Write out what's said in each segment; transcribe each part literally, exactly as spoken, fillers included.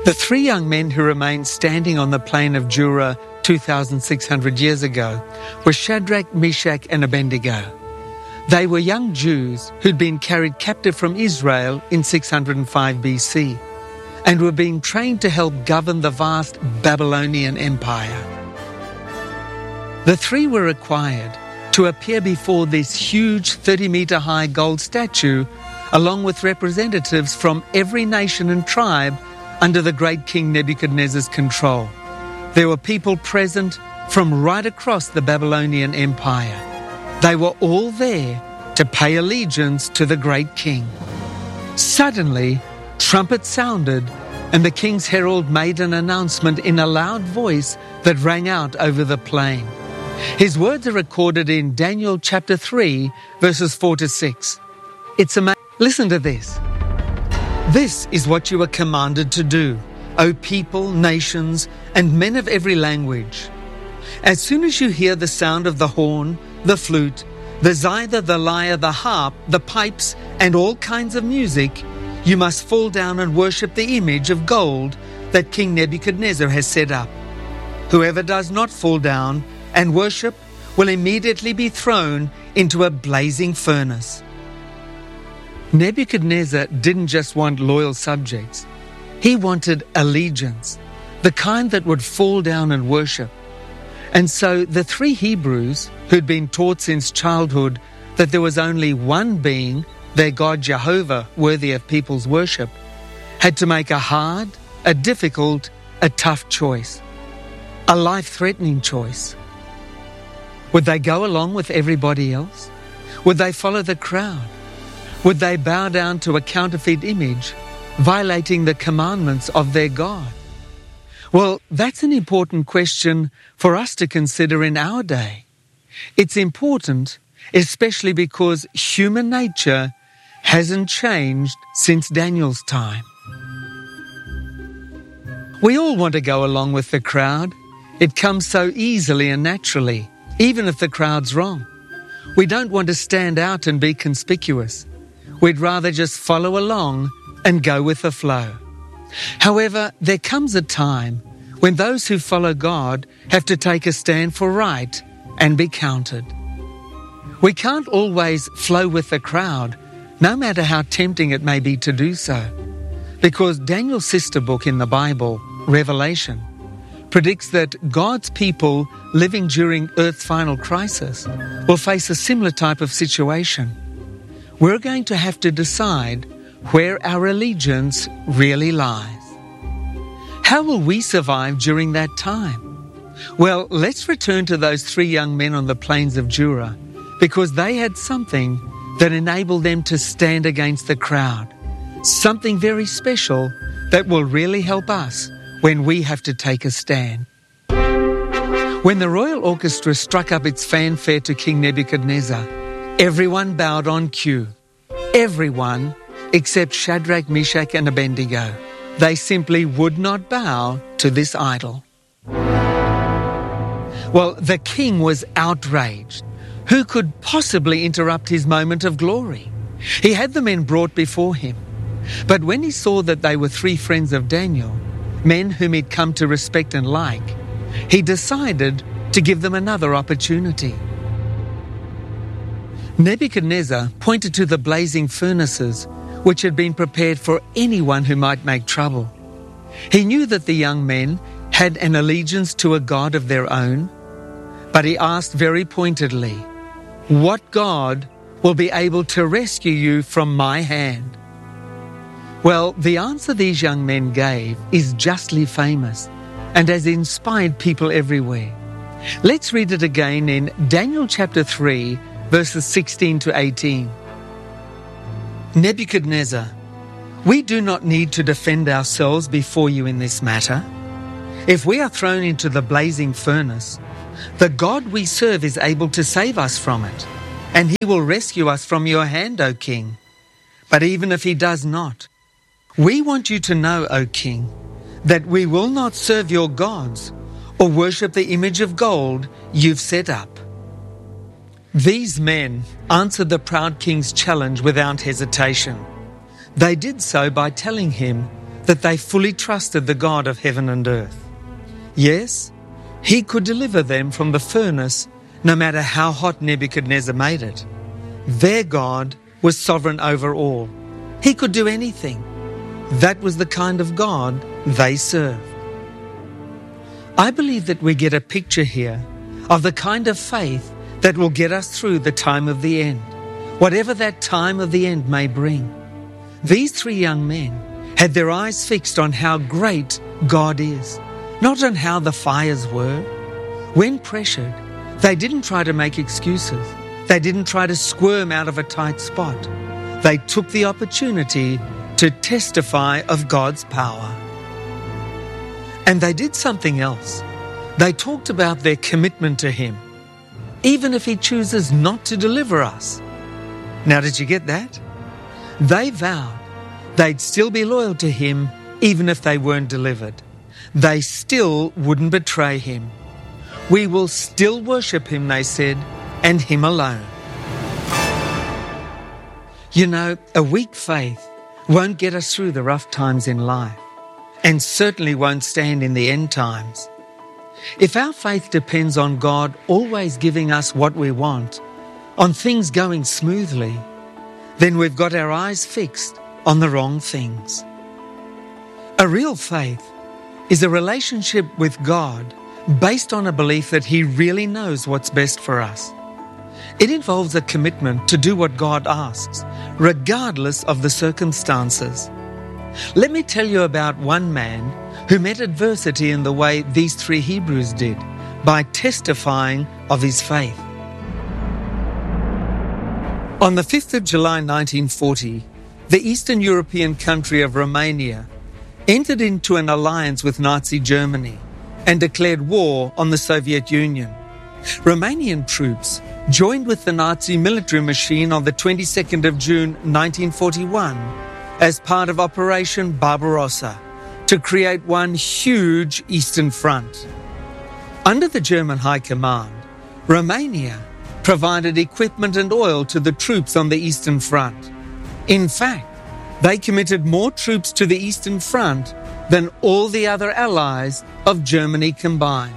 The three young men who remained standing on the plain of Dura two thousand six hundred years ago were Shadrach, Meshach and Abednego. They were young Jews who'd been carried captive from Israel in six hundred five B C and were being trained to help govern the vast Babylonian Empire. The three were required to appear before this huge thirty-metre high gold statue along with representatives from every nation and tribe under the great King Nebuchadnezzar's control. There were people present from right across the Babylonian Empire. They were all there to pay allegiance to the great king. Suddenly, trumpets sounded, and the king's herald made an announcement in a loud voice that rang out over the plain. His words are recorded in Daniel chapter three, verses four to six. It's amazing. Listen to this. This is what you are commanded to do, O people, nations, and men of every language. As soon as you hear the sound of the horn, the flute, the zither, the lyre, the harp, the pipes, and all kinds of music, you must fall down and worship the image of gold that King Nebuchadnezzar has set up. Whoever does not fall down and worship will immediately be thrown into a blazing furnace. Nebuchadnezzar didn't just want loyal subjects. He wanted allegiance, the kind that would fall down and worship. And so the three Hebrews, who'd been taught since childhood that there was only one being, their God Jehovah, worthy of people's worship, had to make a hard, a difficult, a tough choice, a life-threatening choice. Would they go along with everybody else? Would they follow the crowd? Would they bow down to a counterfeit image, violating the commandments of their God? Well, that's an important question for us to consider in our day. It's important, especially because human nature hasn't changed since Daniel's time. We all want to go along with the crowd. It comes so easily and naturally, even if the crowd's wrong. We don't want to stand out and be conspicuous. We'd rather just follow along and go with the flow. However, there comes a time when those who follow God have to take a stand for right and be counted. We can't always flow with the crowd, no matter how tempting it may be to do so, because Daniel's sister book in the Bible, Revelation, predicts that God's people living during Earth's final crisis will face a similar type of situation. We're going to have to decide where our allegiance really lies. How will we survive during that time? Well, let's return to those three young men on the plains of Dura, because they had something that enabled them to stand against the crowd, something very special that will really help us when we have to take a stand. When the royal orchestra struck up its fanfare to King Nebuchadnezzar, everyone bowed on cue. Everyone except Shadrach, Meshach and Abednego. They simply would not bow to this idol. Well, the king was outraged. Who could possibly interrupt his moment of glory? He had the men brought before him. But when he saw that they were three friends of Daniel, men whom he'd come to respect and like, he decided to give them another opportunity. Nebuchadnezzar pointed to the blazing furnaces which had been prepared for anyone who might make trouble. He knew that the young men had an allegiance to a God of their own, but he asked very pointedly, "What God will be able to rescue you from my hand?" Well, the answer these young men gave is justly famous and has inspired people everywhere. Let's read it again in Daniel chapter three, verses sixteen to eighteen. Nebuchadnezzar, we do not need to defend ourselves before you in this matter. If we are thrown into the blazing furnace, the God we serve is able to save us from it, and he will rescue us from your hand, O king. But even if he does not, we want you to know, O king, that we will not serve your gods or worship the image of gold you've set up. These men answered the proud king's challenge without hesitation. They did so by telling him that they fully trusted the God of heaven and earth. Yes, he could deliver them from the furnace no matter how hot Nebuchadnezzar made it. Their God was sovereign over all. He could do anything. That was the kind of God they served. I believe that we get a picture here of the kind of faith that will get us through the time of the end, whatever that time of the end may bring. These three young men had their eyes fixed on how great God is, not on how the fires were. When pressured, they didn't try to make excuses. They didn't try to squirm out of a tight spot. They took the opportunity to testify of God's power. And they did something else. They talked about their commitment to Him, even if He chooses not to deliver us. Now, did you get that? They vowed they'd still be loyal to Him even if they weren't delivered. They still wouldn't betray Him. We will still worship Him, they said, and Him alone. You know, a weak faith won't get us through the rough times in life, and certainly won't stand in the end times. If our faith depends on God always giving us what we want, on things going smoothly, then we've got our eyes fixed on the wrong things. A real faith is a relationship with God based on a belief that He really knows what's best for us. It involves a commitment to do what God asks, regardless of the circumstances. Let me tell you about one man who met adversity in the way these three Hebrews did, by testifying of his faith. On the fifth of July nineteen forty, the Eastern European country of Romania entered into an alliance with Nazi Germany and declared war on the Soviet Union. Romanian troops joined with the Nazi military machine on the twenty-second of June nineteen forty-one as part of Operation Barbarossa to create one huge Eastern Front. Under the German High Command, Romania provided equipment and oil to the troops on the Eastern Front. In fact, they committed more troops to the Eastern Front than all the other allies of Germany combined.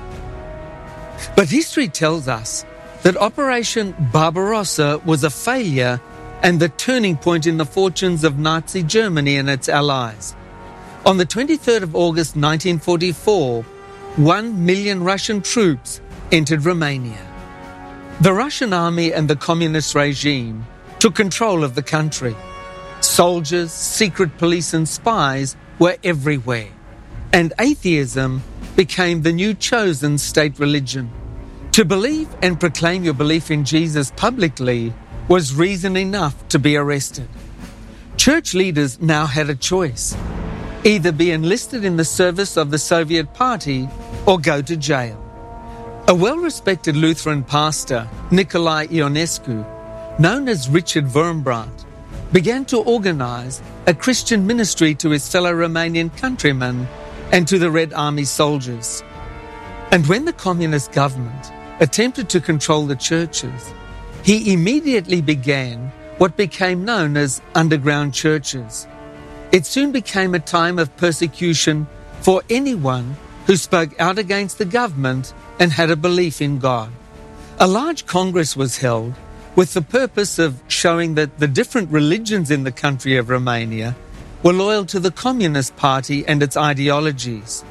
But history tells us that Operation Barbarossa was a failure and the turning point in the fortunes of Nazi Germany and its allies. On the twenty-third of August nineteen forty-four, one million Russian troops entered Romania. The Russian army and the communist regime took control of the country. Soldiers, secret police and spies were everywhere, and atheism became the new chosen state religion. To believe and proclaim your belief in Jesus publicly was reason enough to be arrested. Church leaders now had a choice: either be enlisted in the service of the Soviet Party or go to jail. A well-respected Lutheran pastor, Nicolae Ionescu, known as Richard Wurmbrand, began to organize a Christian ministry to his fellow Romanian countrymen and to the Red Army soldiers. And when the communist government attempted to control the churches, he immediately began what became known as underground churches. It soon became a time of persecution for anyone who spoke out against the government and had a belief in God. A large congress was held with the purpose of showing that the different religions in the country of Romania were loyal to the Communist Party and its ideologies.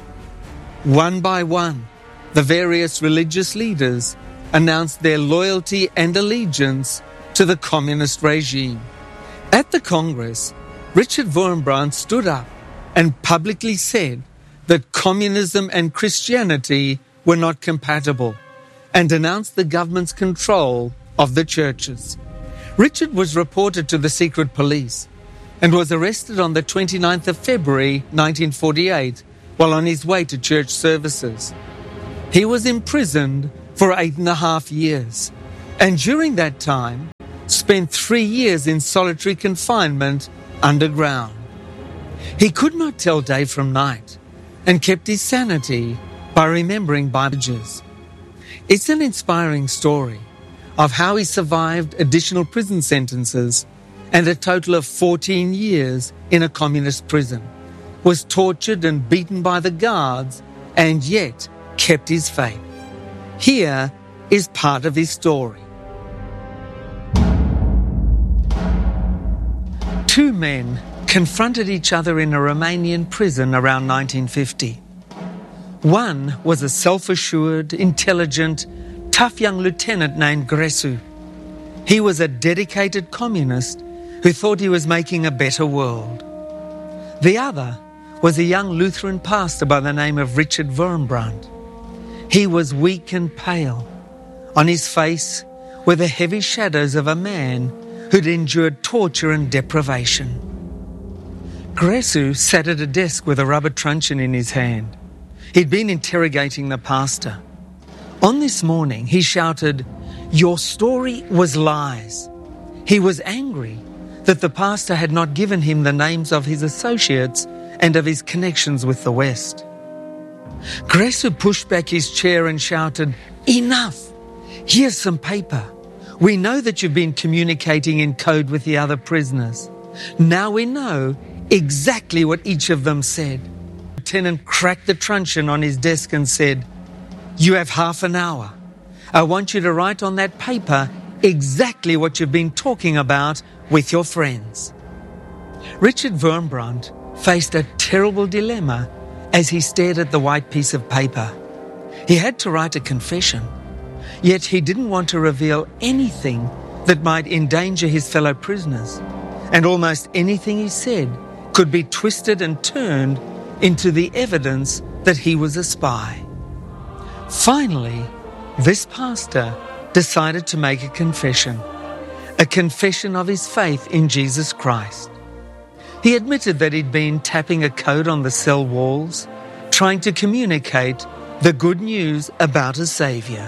One by one, the various religious leaders announced their loyalty and allegiance to the communist regime. At the Congress, Richard Wurmbrand stood up and publicly said that communism and Christianity were not compatible and denounced the government's control of the churches. Richard was reported to the secret police and was arrested on the twenty-ninth of February nineteen forty-eight while on his way to church services. He was imprisoned for eight and a half years, and during that time spent three years in solitary confinement underground. He could not tell day from night and kept his sanity by remembering Bibles. It's an inspiring story of how he survived additional prison sentences and a total of fourteen years in a communist prison. was tortured and beaten by the guards, and yet kept his faith. Here is part of his story. Two men confronted each other in a Romanian prison around nineteen fifty. One was a self-assured, intelligent, tough young lieutenant named Gresu. He was a dedicated communist who thought he was making a better world. The other was a young Lutheran pastor by the name of Richard Wurmbrand. He was weak and pale. On his face were the heavy shadows of a man who'd endured torture and deprivation. Gresu sat at a desk with a rubber truncheon in his hand. He'd been interrogating the pastor. On this morning, he shouted, "Your story was lies." He was angry that the pastor had not given him the names of his associates and of his connections with the West. Gresu pushed back his chair and shouted, "Enough! Here's some paper. We know that you've been communicating in code with the other prisoners. Now we know exactly what each of them said." The lieutenant cracked the truncheon on his desk and said, "You have half an hour. I want you to write on that paper exactly what you've been talking about with your friends." Richard Wurmbrand faced a terrible dilemma as he stared at the white piece of paper. He had to write a confession, yet he didn't want to reveal anything that might endanger his fellow prisoners, and almost anything he said could be twisted and turned into the evidence that he was a spy. Finally, this pastor decided to make a confession, a confession of his faith in Jesus Christ. He admitted that he'd been tapping a code on the cell walls, trying to communicate the good news about a Saviour.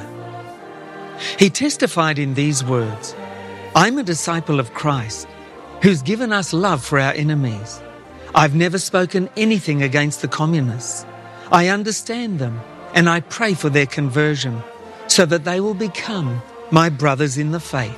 He testified in these words, "I'm a disciple of Christ, who's given us love for our enemies. I've never spoken anything against the communists. I understand them, and I pray for their conversion, so that they will become my brothers in the faith."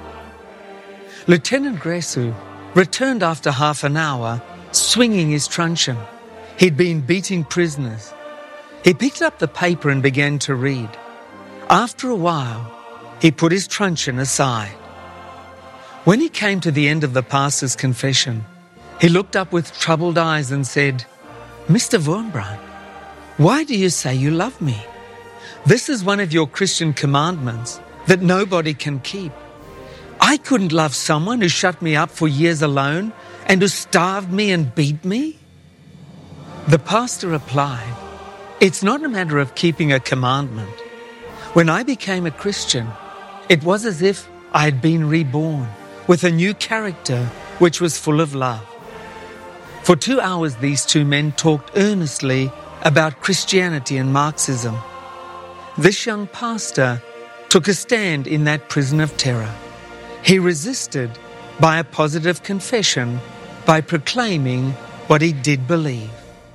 Lieutenant Gresu returned after half an hour, swinging his truncheon. He'd been beating prisoners. He picked up the paper and began to read. After a while, he put his truncheon aside. When he came to the end of the pastor's confession, he looked up with troubled eyes and said, "Mister Wurmbrand, why do you say you love me? This is one of your Christian commandments that nobody can keep. I couldn't love someone who shut me up for years alone and who starved me and beat me." The pastor replied, "It's not a matter of keeping a commandment. When I became a Christian, it was as if I had been reborn with a new character which was full of love." For two hours, these two men talked earnestly about Christianity and Marxism. This young pastor took a stand in that prison of terror. He resisted by a positive confession, by proclaiming what he did believe.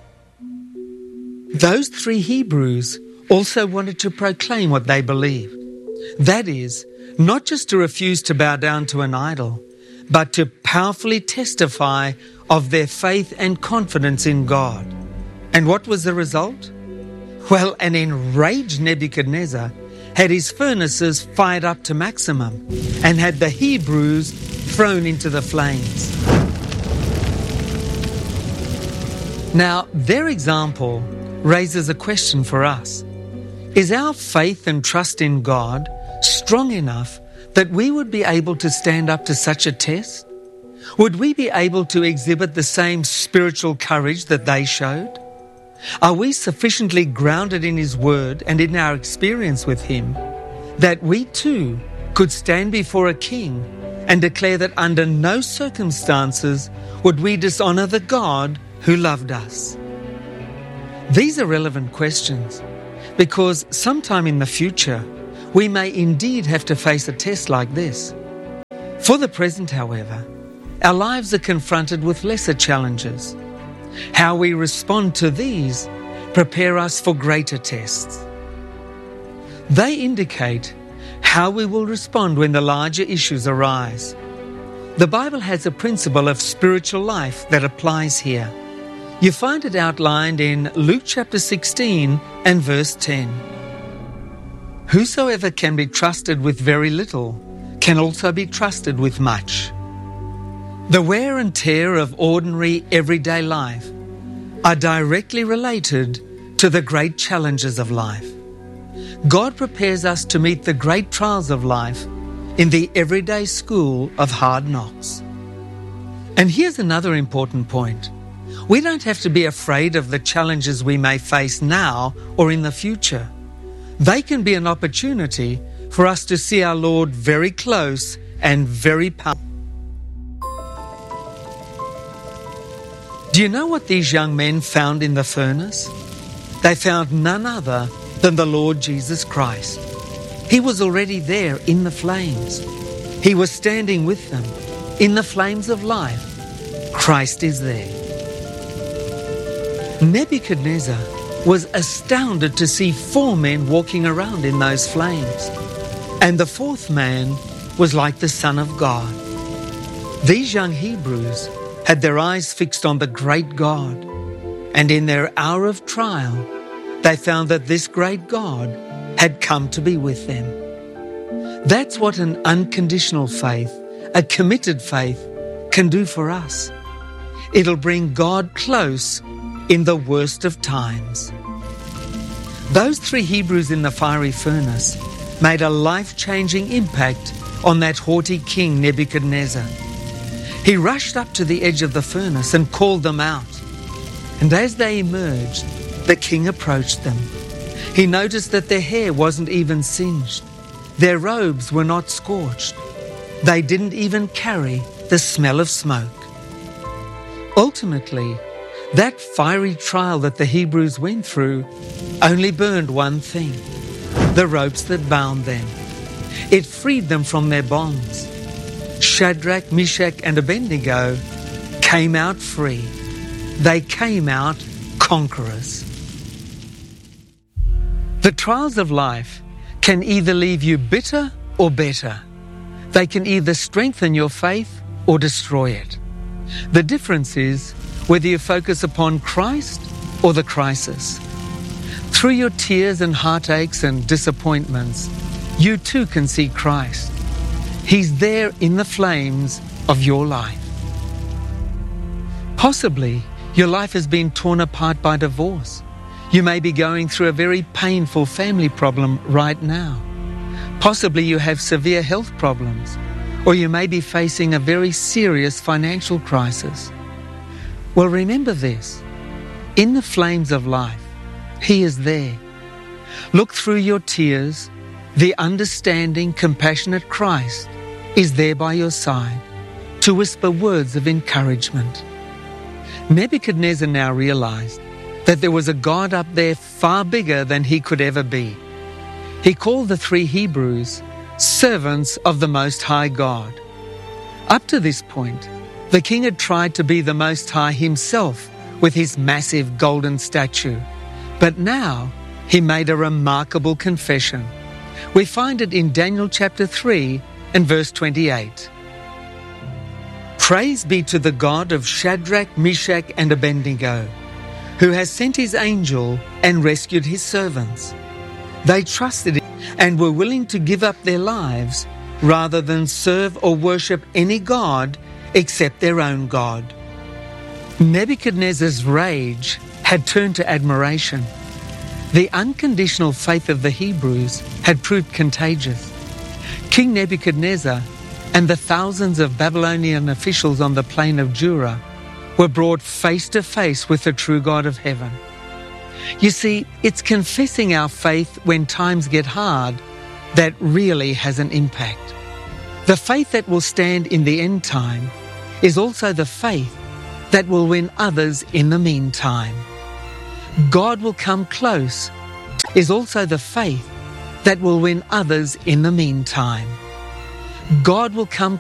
Those three Hebrews also wanted to proclaim what they believed. That is, not just to refuse to bow down to an idol, but to powerfully testify of their faith and confidence in God. And what was the result? Well, an enraged Nebuchadnezzar had his furnaces fired up to maximum and had the Hebrews thrown into the flames. Now, their example raises a question for us. Is our faith and trust in God strong enough that we would be able to stand up to such a test? Would we be able to exhibit the same spiritual courage that they showed? Are we sufficiently grounded in His Word and in our experience with Him that we too could stand before a king and declare that under no circumstances would we dishonor the God who loved us? These are relevant questions because sometime in the future we may indeed have to face a test like this. For the present, however, our lives are confronted with lesser challenges. How we respond to these prepare us for greater tests. They indicate how we will respond when the larger issues arise. The Bible has a principle of spiritual life that applies here. You find it outlined in Luke chapter sixteen and verse ten. Whosoever can be trusted with very little can also be trusted with much. The wear and tear of ordinary everyday life are directly related to the great challenges of life. God prepares us to meet the great trials of life in the everyday school of hard knocks. And here's another important point. We don't have to be afraid of the challenges we may face now or in the future. They can be an opportunity for us to see our Lord very close and very powerful. Do you know what these young men found in the furnace? They found none other than the Lord Jesus Christ. He was already there in the flames. He was standing with them in the flames of life. Christ is there. Nebuchadnezzar was astounded to see four men walking around in those flames, and the fourth man was like the Son of God. These young Hebrews had their eyes fixed on the great God, and in their hour of trial, they found that this great God had come to be with them. That's what an unconditional faith, a committed faith, can do for us. It'll bring God close in the worst of times. Those three Hebrews in the fiery furnace made a life-changing impact on that haughty king Nebuchadnezzar. He rushed up to the edge of the furnace and called them out. And as they emerged, the king approached them. He noticed that their hair wasn't even singed. Their robes were not scorched. They didn't even carry the smell of smoke. Ultimately, that fiery trial that the Hebrews went through only burned one thing: the ropes that bound them. It freed them from their bonds. Shadrach, Meshach, and Abednego came out free. They came out conquerors. The trials of life can either leave you bitter or better. They can either strengthen your faith or destroy it. The difference is whether you focus upon Christ or the crisis. Through your tears and heartaches and disappointments, you too can see Christ. He's there in the flames of your life. Possibly, your life has been torn apart by divorce. You may be going through a very painful family problem right now. Possibly you have severe health problems, or you may be facing a very serious financial crisis. Well, remember this: in the flames of life, He is there. Look through your tears. The understanding, compassionate Christ is there by your side to whisper words of encouragement. Nebuchadnezzar now realized that there was a God up there far bigger than he could ever be. He called the three Hebrews servants of the Most High God. Up to this point, the king had tried to be the Most High himself with his massive golden statue. But now he made a remarkable confession. We find it in Daniel chapter three and verse twenty-eight. Praise be to the God of Shadrach, Meshach, and Abednego, who has sent his angel and rescued his servants. They trusted him and were willing to give up their lives rather than serve or worship any god except their own God. Nebuchadnezzar's rage had turned to admiration. The unconditional faith of the Hebrews had proved contagious. King Nebuchadnezzar and the thousands of Babylonian officials on the plain of Dura were brought face to face with the true God of heaven. You see, it's confessing our faith when times get hard that really has an impact. The faith that will stand in the end time is also the faith that will win others in the meantime. God will come close is also the faith that will win others in the meantime. God will come